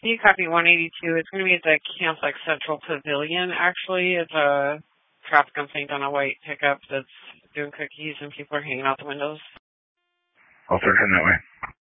You copy 182. It's going to be at the Camplex Central Pavilion, actually. It's a traffic complaint on a white pickup that's doing cookies and people are hanging out the windows. I'll start heading that way.